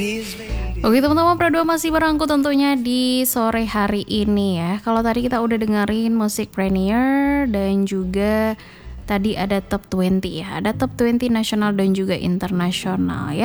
Oke teman-teman, Pro2 masih barengku tentunya di sore hari ini ya. Kalau tadi kita udah dengerin musik Premier dan juga tadi ada top 20 ya. Ada top 20 nasional dan juga internasional ya.